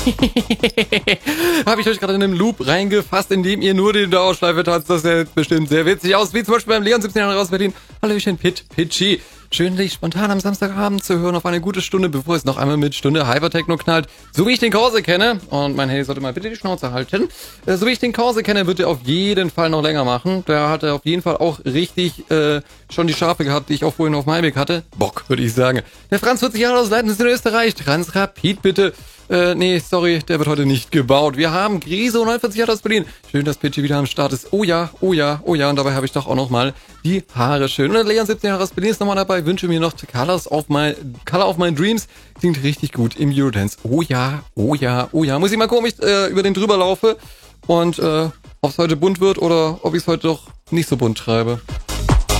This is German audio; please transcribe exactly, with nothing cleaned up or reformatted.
Habe ich euch gerade in einem Loop reingefasst, in dem ihr nur den Dauerschleife tanzt. Das sieht bestimmt sehr witzig aus, wie zum Beispiel beim Leon siebzehn Jahre aus Berlin. Hallöchen, Pit, Pitchy. Schön, dich spontan am Samstagabend zu hören auf eine gute Stunde, bevor es noch einmal mit Stunde Hypertechno knallt. So wie ich den Korse kenne, und mein Handy sollte mal bitte die Schnauze halten, äh, so wie ich den Korse kenne, wird er auf jeden Fall noch länger machen. Der hat er auf jeden Fall auch richtig äh, schon die Schafe gehabt, die ich auch vorhin auf meinem Weg hatte. Bock, würde ich sagen. Der Franz, vierzig Jahre aus Leibniz in Österreich. Transrapid bitte. Äh, nee, sorry, der wird heute nicht gebaut. Wir haben Griso, neunundvierzig Jahre aus Berlin. Schön, dass Pitchy wieder am Start ist. Oh ja, oh ja, oh ja. Und dabei habe ich doch auch noch mal die Haare schön. Und Leon, siebzehn Jahre aus Berlin, ist nochmal dabei. Wünsche mir noch Colors of my, Color of my Dreams. Klingt richtig gut im Eurodance. Oh ja, oh ja, oh ja. Muss ich mal gucken, ob ich äh, über den drüber laufe und äh, ob es heute bunt wird oder ob ich es heute doch nicht so bunt treibe.